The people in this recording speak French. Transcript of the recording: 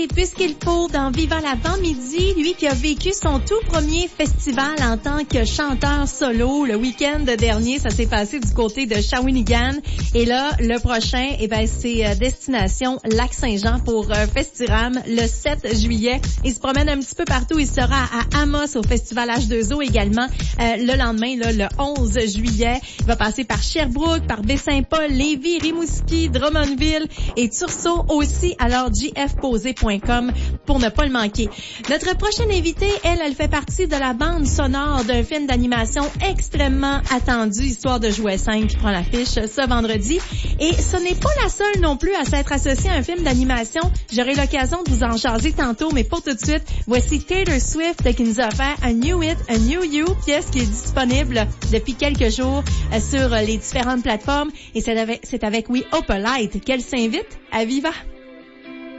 Et puisqu'il faut dans Viva l'avant-midi, lui qui a vécu son tout premier festival en tant que chanteur solo le week-end dernier, ça s'est passé du côté de Shawinigan. Et là, le prochain, c'est destination Lac-Saint-Jean pour Festiram le 7 juillet. Il se promène un petit peu partout. Il sera à Amos au Festival H2O également le lendemain, là, le 11 juillet. Il va passer par Sherbrooke, par Baie-Saint-Paul, Lévis, Rimouski, Drummondville et Tursault aussi. Alors, jfposé.com pour ne pas le manquer. Notre prochaine invitée, elle fait partie de la bande sonore d'un film d'animation extrêmement attendu, Histoire de jouet 5 qui prend l'affiche ce vendredi. Et ce n'est pas la seule non plus à s'être associée à un film d'animation. J'aurai l'occasion de vous en jaser tantôt, mais pour tout de suite, voici Taylor Swift qui nous a offert A New It, A New You, pièce qui est disponible depuis quelques jours sur les différentes plateformes. Et c'est avec We Opalite qu'elle s'invite à Viva.